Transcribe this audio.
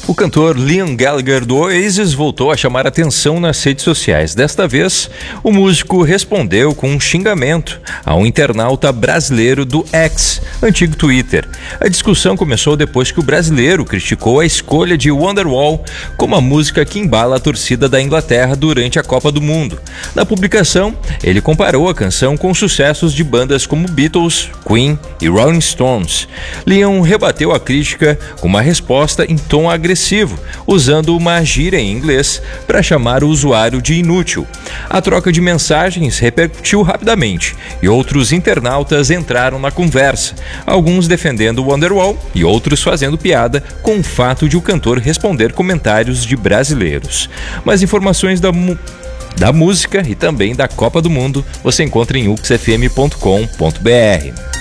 O cantor Liam Gallagher do Oasis voltou a chamar atenção nas redes sociais. Desta vez, o músico respondeu com um xingamento a um internauta brasileiro do X, antigo Twitter. A discussão começou depois que o brasileiro criticou a escolha de Wonderwall como a música que embala a torcida da Inglaterra durante a Copa do Mundo. Na publicação, ele comparou a canção com sucessos de bandas como Beatles, Queen e Rolling Stones. Liam rebateu a crítica com uma resposta em tom agressivo, usando uma gíria em inglês para chamar o usuário de inútil. A troca de mensagens repercutiu rapidamente e outros internautas entraram na conversa, alguns defendendo Wonderwall e outros fazendo piada com o fato de o cantor responder comentários de brasileiros. Mais informações da música e também da Copa do Mundo você encontra em uxfm.com.br.